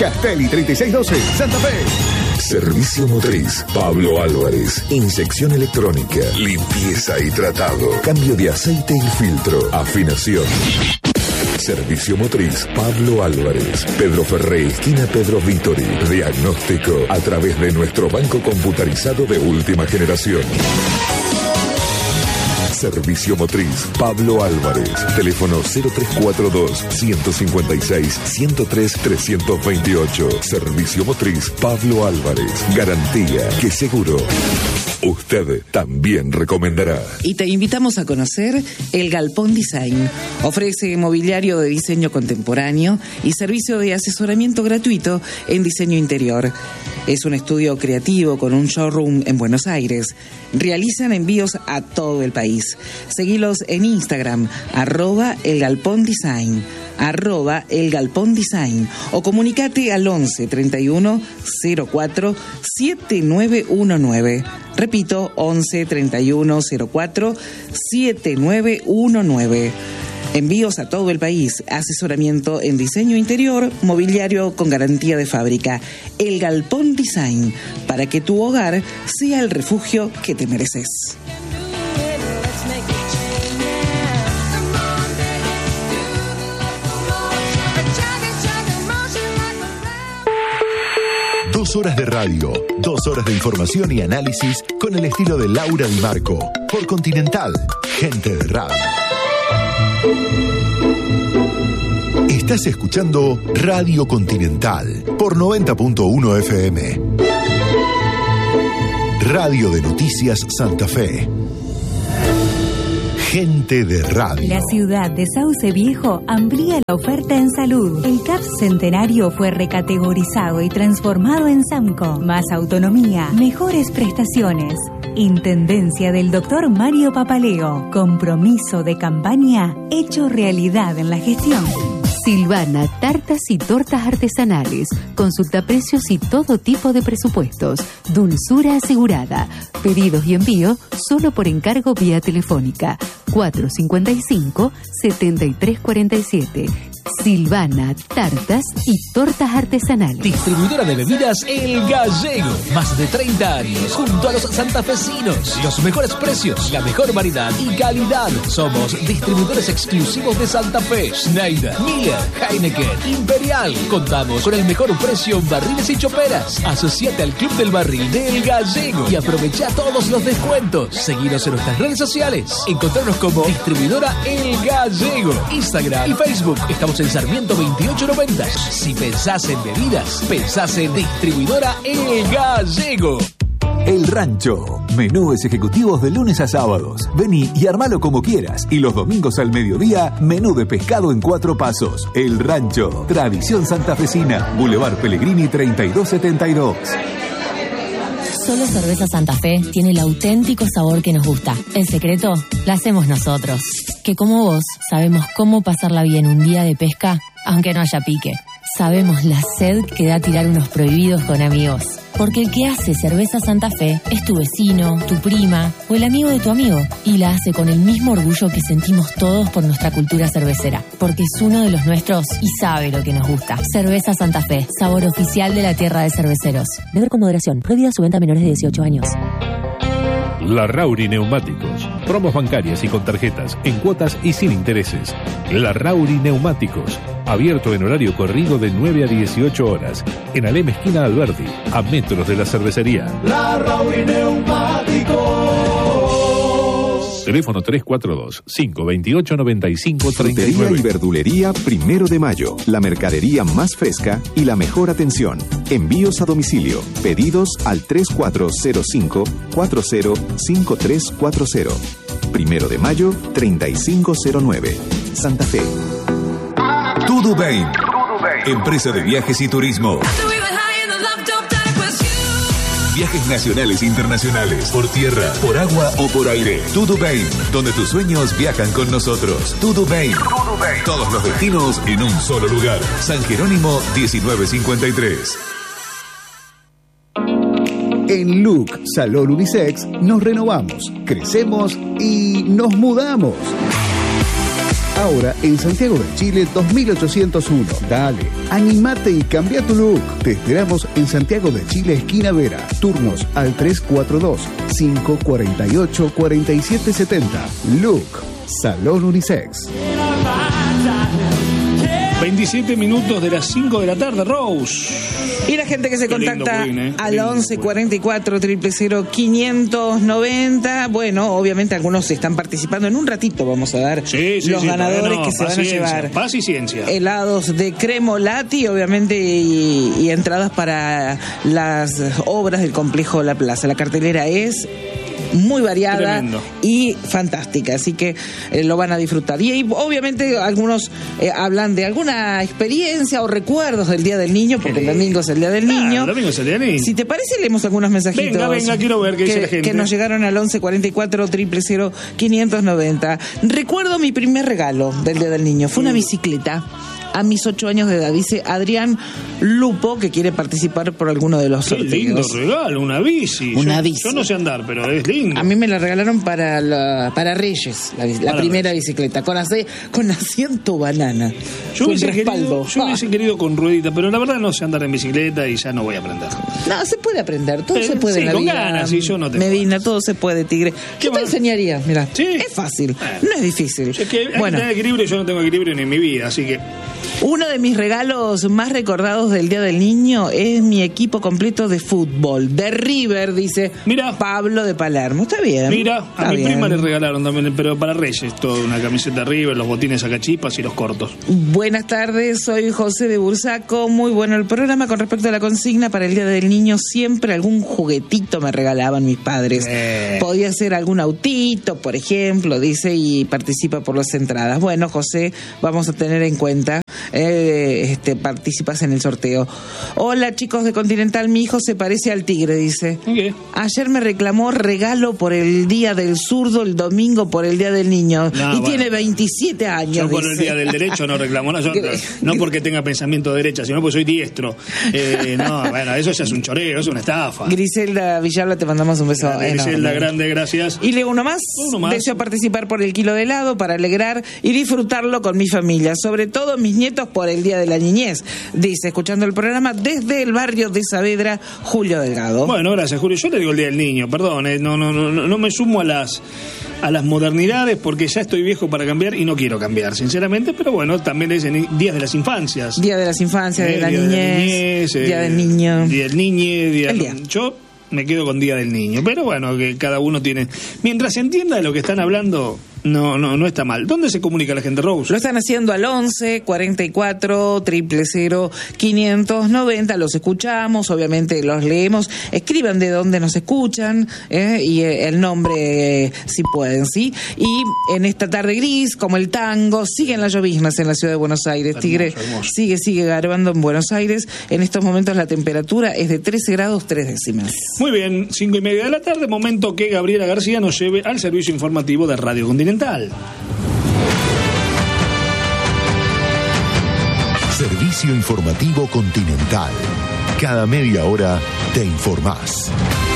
Castelli 3612, Santa Fe. Servicio motriz Pablo Álvarez. Inyección electrónica, limpieza y tratado, cambio de aceite y filtro, afinación. Servicio motriz Pablo Álvarez. Pedro Ferré, esquina Pedro Vítori. Diagnóstico a través de nuestro banco computarizado de última generación. Servicio motriz Pablo Álvarez. Teléfono 0342-156-103-328. Servicio motriz Pablo Álvarez. Garantía que seguro usted también recomendará. Y te invitamos a conocer El Galpón Design. Ofrece mobiliario de diseño contemporáneo y servicio de asesoramiento gratuito en diseño interior. Es un estudio creativo con un showroom en Buenos Aires. Realizan envíos a todo el país. Seguilos en Instagram, @elgalpondesign, @elgalpondesign, o comunicate al 11 31 04 7919. Repito, 11 31 04 7919. Envíos a todo el país, asesoramiento en diseño interior, mobiliario con garantía de fábrica. El Galpón Design, para que tu hogar sea el refugio que te mereces. Dos horas de radio, 2 horas de información y análisis con el estilo de Laura Di Marco. Por Continental, gente de radio. Estás escuchando Radio Continental por 90.1 FM. Radio de Noticias Santa Fe. Gente de radio. La ciudad de Sauce Viejo amplía la oferta en salud. El CAPS Centenario fue recategorizado y transformado en SAMCO. Más autonomía, mejores prestaciones. Intendencia del Dr. Mario Papaleo. Compromiso de campaña hecho realidad en la gestión. Silvana, tartas y tortas artesanales. Consulta precios y todo tipo de presupuestos. Dulzura asegurada. Pedidos y envío solo por encargo vía telefónica. 455-7347. Silvana, tartas y tortas artesanales. Distribuidora de bebidas El Gallego. Más de 30 años junto a los santafesinos. Los mejores precios, la mejor variedad y calidad. Somos distribuidores exclusivos de Santa Fe. Schneider, Miller, Heineken, Imperial. Contamos con el mejor precio en barriles y choperas. Asociate al Club del Barril de El Gallego y aprovecha todos los descuentos. Seguinos en nuestras redes sociales. Encontrarnos como distribuidora El Gallego. Instagram y Facebook. Estamos en Sarmiento 2890. Si pensás en bebidas, pensás en distribuidora El Gallego. El Rancho. Menúes ejecutivos de lunes a sábados. Vení y armalo como quieras. Y los domingos al mediodía, menú de pescado en 4 pasos. El Rancho. Tradición santafesina. Boulevard Pellegrini 3272. Solo Cerveza Santa Fe tiene el auténtico sabor que nos gusta. El secreto lo hacemos nosotros, que como vos sabemos cómo pasarla bien un día de pesca, aunque no haya pique. Sabemos la sed que da tirar unos prohibidos con amigos. Porque el que hace Cerveza Santa Fe es tu vecino, tu prima o el amigo de tu amigo. Y la hace con el mismo orgullo que sentimos todos por nuestra cultura cervecera. Porque es uno de los nuestros y sabe lo que nos gusta. Cerveza Santa Fe, sabor oficial de la tierra de cerveceros. Beber con moderación. Prohibida su venta a menores de 18 años. Larrauri Neumáticos. Promos bancarias y con tarjetas, en cuotas y sin intereses. Larrauri Neumáticos. Abierto en horario corrido de 9 a 18 horas. En Alem esquina Alberdi, a metros de la cervecería. Larrauri Neumáticos. Teléfono 342-528-9539. Frutería y verdulería 1 de Mayo. La mercadería más fresca y la mejor atención. Envíos a domicilio. Pedidos al 3405-405340. 1 de Mayo 3509. Santa Fe. Tudubain. Empresa de viajes y turismo. Viajes nacionales e internacionales, por tierra, por agua o por aire. Tudubain, donde tus sueños viajan con nosotros. Tudubain. Todos los destinos en un solo lugar. San Jerónimo 1953. En Look Salón Unisex nos renovamos, crecemos y nos mudamos. Ahora en Santiago de Chile 2801. Dale, animate y cambia tu look. Te esperamos en Santiago de Chile, esquina Vera. Turnos al 342-548-4770. Look, Salón Unisex. 27 minutos de las 5 de la tarde, Rose. Y la gente que se contacta lindo, al 11 44 000 590. Bueno, obviamente algunos están participando. En un ratito vamos a dar los ganadores que se van a llevar. Paz y ciencia. Helados de Cremolati, obviamente, y entradas para las obras del complejo La Plaza. La cartelera es muy variada. Tremendo. Y fantástica, así que lo van a disfrutar. Y obviamente algunos hablan de alguna experiencia o recuerdos del Día del Niño, porque el domingo es el Día del Niño. El domingo es el Día del Niño. Si te parece, leemos algunos mensajitos. Venga, quiero ver qué dice la gente. Que nos llegaron al 11 44 000 590. Recuerdo mi primer regalo del Día del Niño. Fue una bicicleta. A mis 8 años de edad, dice Adrián Lupo, que quiere participar por alguno de los sorteos. Qué lindo regalo, una bici. Bici. Yo no sé andar, pero es lindo. A mí me la regalaron para Reyes, la primera bicicleta, con asiento banana. Yo hubiese querido con ruedita, pero la verdad no sé andar en bicicleta y ya no voy a aprender. No, se puede aprender, todo se puede en la con vida. Ganas, y yo no tengo Medina, todo se puede, Tigre. Yo te enseñaría, mira, es fácil, no es difícil. Es que hay que tener equilibrio, yo no tengo equilibrio ni en mi vida, así que... Uno de mis regalos más recordados del Día del Niño es mi equipo completo de fútbol, de River, dice Pablo de Palermo. Está bien. Mira, a mi prima le regalaron también, pero para Reyes, toda una camiseta River, los botines a cachipas y los cortos. Buenas tardes, soy José de Bursaco. Muy bueno el programa. Con respecto a la consigna para el Día del Niño, siempre algún juguetito me regalaban mis padres. Podía ser algún autito, por ejemplo, dice, y participa por las entradas. Bueno, José, vamos a tener en cuenta. Participas en el sorteo. Hola, chicos de Continental, mi hijo se parece al tigre, dice. Okay. Ayer me reclamó regalo por el Día del Zurdo, el domingo por el Día del Niño. Tiene 27 años. Yo por el Día del Derecho no reclamo nada. No porque tenga pensamiento de derecha, sino porque soy diestro. Eso ya es un choreo, es una estafa. Griselda Villalba, te mandamos un beso. Griselda, grande, gracias. Y leo uno más. Deseo participar por el kilo de helado para alegrar y disfrutarlo con mi familia, sobre todo mis nietos por el Día de la Niñez, dice, escuchando el programa desde el barrio de Saavedra, Julio Delgado. Bueno, gracias, Julio. Yo le digo el Día del Niño, perdón, no me sumo a las modernidades porque ya estoy viejo para cambiar y no quiero cambiar, sinceramente, pero bueno, también es en Días de las Infancias. Día de las Infancias, de la Niñez, Día del Niño. Día del Niñe, Yo me quedo con Día del Niño, pero bueno, que cada uno tiene... Mientras se entienda de lo que están hablando... No está mal. ¿Dónde se comunica la gente, Rose? Lo están haciendo al 11 44 000 590. Los escuchamos, obviamente los leemos. Escriban de dónde nos escuchan y el nombre si pueden, ¿sí? Y en esta tarde gris, como el tango, siguen las lloviznas en la ciudad de Buenos Aires. Tigre hermoso. Sigue garbando en Buenos Aires. En estos momentos la temperatura es de 13 grados 3 décimas. Muy bien, 5:30 de la tarde, momento que Gabriela García nos lleve al servicio informativo de Radio Continental. Servicio informativo Continental. Cada media hora te informás.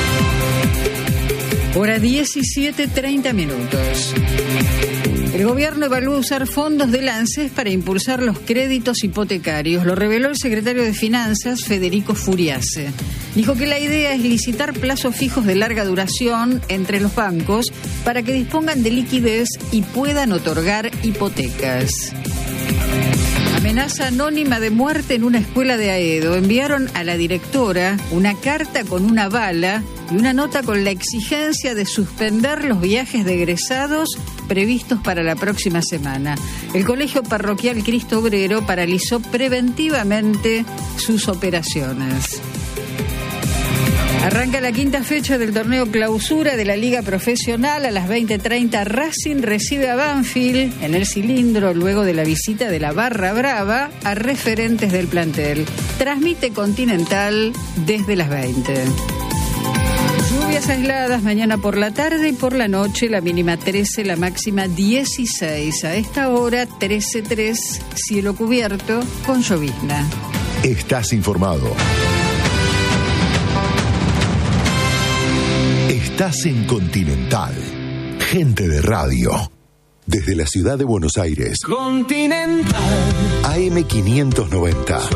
Hora 17:30 minutos. El gobierno evalúa usar fondos del ANSES para impulsar los créditos hipotecarios. Lo reveló el secretario de Finanzas, Federico Furiase. Dijo que la idea es licitar plazos fijos de larga duración entre los bancos para que dispongan de liquidez y puedan otorgar hipotecas. Amenaza anónima de muerte en una escuela de Aedo. Enviaron a la directora una carta con una bala y una nota con la exigencia de suspender los viajes de egresados previstos para la próxima semana. El Colegio Parroquial Cristo Obrero paralizó preventivamente sus operaciones. Arranca la quinta fecha del torneo clausura de la Liga Profesional. A las 20:30 Racing recibe a Banfield en el Cilindro luego de la visita de la Barra Brava a referentes del plantel. Transmite Continental desde las 20. Lluvias aisladas mañana por la tarde y por la noche, la mínima 13, la máxima 16. A esta hora 13:03, cielo cubierto con llovizna. Estás informado. Estás en Continental. Gente de radio. Desde la ciudad de Buenos Aires, Continental. AM590.